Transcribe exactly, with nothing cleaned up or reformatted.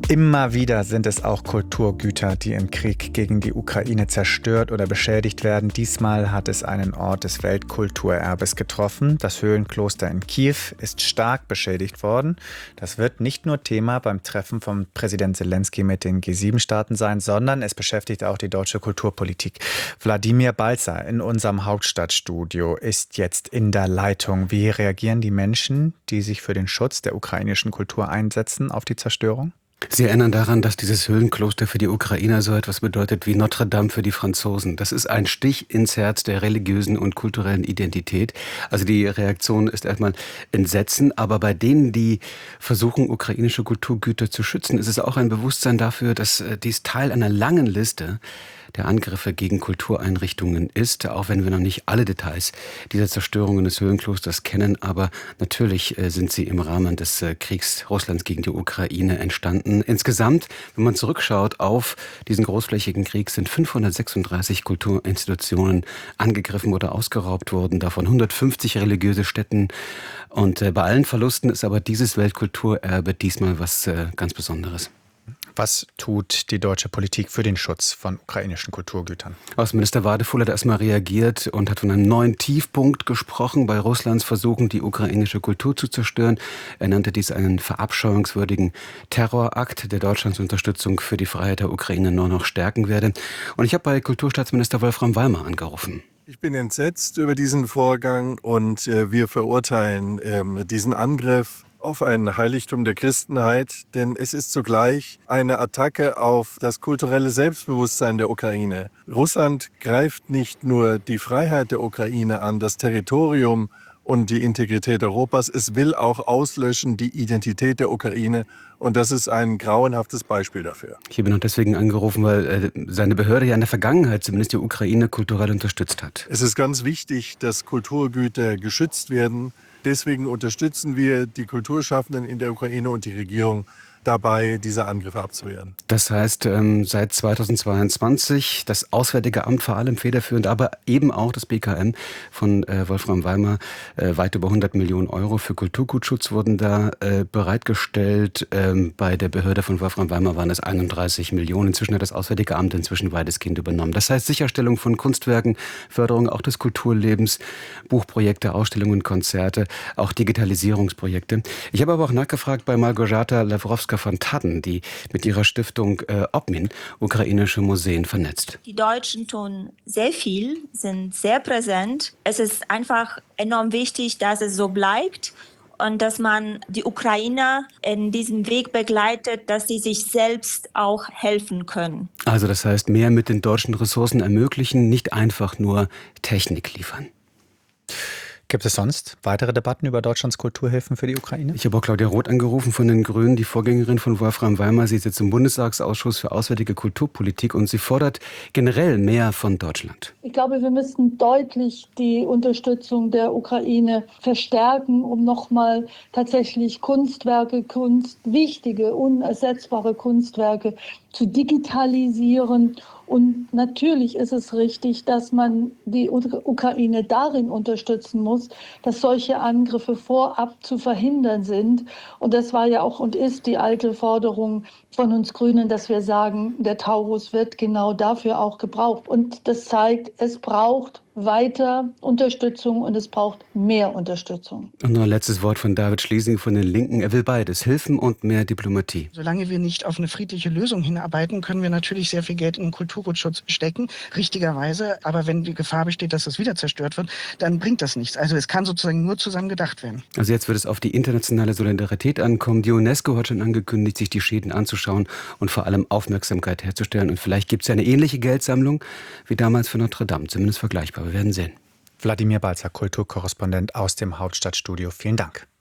Immer wieder sind es auch Kulturgüter, die im Krieg gegen die Ukraine zerstört oder beschädigt werden. Diesmal hat es einen Ort des Weltkulturerbes getroffen. Das Höhlenkloster in Kiew ist stark beschädigt worden. Das wird nicht nur Thema beim Treffen von Präsident Selenskyj mit den G sieben Staaten sein, sondern es beschäftigt auch die deutsche Kulturpolitik. Wladimir Balzer in unserem Hauptstadtstudio ist jetzt in der Leitung. Wie reagieren die Menschen, die sich für den Schutz der ukrainischen Kultur einsetzen, auf die Zerstörung? Sie erinnern daran, dass dieses Höhlenkloster für die Ukrainer so etwas bedeutet wie Notre Dame für die Franzosen. Das ist ein Stich ins Herz der religiösen und kulturellen Identität. Also die Reaktion ist erstmal Entsetzen, aber bei denen, die versuchen, ukrainische Kulturgüter zu schützen, ist es auch ein Bewusstsein dafür, dass dies Teil einer langen Liste der Angriffe gegen Kultureinrichtungen ist, auch wenn wir noch nicht alle Details dieser Zerstörungen des Höhlenklosters kennen. Aber natürlich sind sie im Rahmen des Kriegs Russlands gegen die Ukraine entstanden. Insgesamt, wenn man zurückschaut auf diesen großflächigen Krieg, sind fünfhundertsechsunddreißig Kulturinstitutionen angegriffen oder ausgeraubt worden, davon hundertfünfzig religiöse Stätten. Und bei allen Verlusten ist aber dieses Weltkulturerbe diesmal was ganz Besonderes. Was tut die deutsche Politik für den Schutz von ukrainischen Kulturgütern? Außenminister Wadefuhl hat erstmal reagiert und hat von einem neuen Tiefpunkt gesprochen bei Russlands Versuchen, die ukrainische Kultur zu zerstören. Er nannte dies einen verabscheuungswürdigen Terrorakt, der Deutschlands Unterstützung für die Freiheit der Ukraine nur noch stärken werde. Und ich habe bei Kulturstaatsminister Wolfram Weimar angerufen. Ich bin entsetzt über diesen Vorgang und äh, wir verurteilen äh, diesen Angriff auf ein Heiligtum der Christenheit, denn es ist zugleich eine Attacke auf das kulturelle Selbstbewusstsein der Ukraine. Russland greift nicht nur die Freiheit der Ukraine an, das Territorium und die Integrität Europas, es will auch auslöschen die Identität der Ukraine und das ist ein grauenhaftes Beispiel dafür. Ich habe ihn auch deswegen angerufen, weil äh, seine Behörde ja in der Vergangenheit zumindest die Ukraine kulturell unterstützt hat. Es ist ganz wichtig, dass Kulturgüter geschützt werden. Deswegen unterstützen wir die Kulturschaffenden in der Ukraine und die Regierung dabei, diese Angriffe abzuwehren. Das heißt, ähm, seit zweitausendzweiundzwanzig das Auswärtige Amt vor allem federführend, aber eben auch das B K M von äh, Wolfram Weimar, äh, weit über hundert Millionen Euro für Kulturgutschutz wurden da äh, bereitgestellt. Ähm, bei der Behörde von Wolfram Weimar waren es einunddreißig Millionen. Inzwischen hat das Auswärtige Amt inzwischen weitestgehend übernommen. Das heißt Sicherstellung von Kunstwerken, Förderung auch des Kulturlebens, Buchprojekte, Ausstellungen, Konzerte, auch Digitalisierungsprojekte. Ich habe aber auch nachgefragt bei Malgorzata Lewrowska von Tadden, die mit ihrer Stiftung äh, Obmin ukrainische Museen vernetzt. Die Deutschen tun sehr viel, sind sehr präsent. Es ist einfach enorm wichtig, dass es so bleibt und dass man die Ukrainer in diesem Weg begleitet, dass sie sich selbst auch helfen können. Also das heißt, mehr mit den deutschen Ressourcen ermöglichen, nicht einfach nur Technik liefern. Gibt es sonst weitere Debatten über Deutschlands Kulturhilfen für die Ukraine? Ich habe auch Claudia Roth angerufen von den Grünen, die Vorgängerin von Wolfram Weimar. Sie sitzt im Bundestagsausschuss für Auswärtige Kulturpolitik und sie fordert generell mehr von Deutschland. Ich glaube, wir müssen deutlich die Unterstützung der Ukraine verstärken, um nochmal tatsächlich Kunstwerke, Kunst, wichtige, unersetzbare Kunstwerke zu digitalisieren. Und natürlich ist es richtig, dass man die Ukraine darin unterstützen muss, dass solche Angriffe vorab zu verhindern sind. Und das war ja auch und ist die alte Forderung von uns Grünen, dass wir sagen, der Taurus wird genau dafür auch gebraucht. Und das zeigt, es braucht weiter Unterstützung und es braucht mehr Unterstützung. Und noch ein letztes Wort von David Schlesing von den Linken. Er will beides, Hilfen und mehr Diplomatie. Solange wir nicht auf eine friedliche Lösung hinarbeiten, können wir natürlich sehr viel Geld in den Kulturgutschutz stecken, richtigerweise. Aber wenn die Gefahr besteht, dass das wieder zerstört wird, dann bringt das nichts. Also es kann sozusagen nur zusammen gedacht werden. Also jetzt wird es auf die internationale Solidarität ankommen. Die UNESCO hat schon angekündigt, sich die Schäden anzuschauen und vor allem Aufmerksamkeit herzustellen. Und vielleicht gibt es ja eine ähnliche Geldsammlung wie damals für Notre Dame, zumindest vergleichbar. Wir werden sehen. Wladimir Balzer, Kulturkorrespondent aus dem Hauptstadtstudio. Vielen Dank.